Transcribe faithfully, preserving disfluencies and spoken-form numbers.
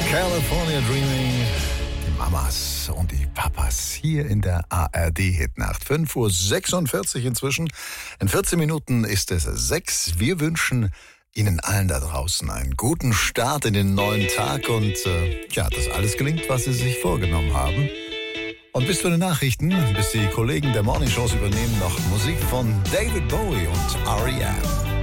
California Dreaming, die Mamas und die Papas hier in der A R D-Hitnacht. fünf Uhr sechsundvierzig inzwischen. In vierzehn Minuten ist es sechs. Wir wünschen Ihnen allen da draußen einen guten Start in den neuen Tag und äh, ja, dass alles gelingt, was Sie sich vorgenommen haben. Und bis zu den Nachrichten, bis die Kollegen der Morningshows übernehmen, noch Musik von David Bowie und R E M.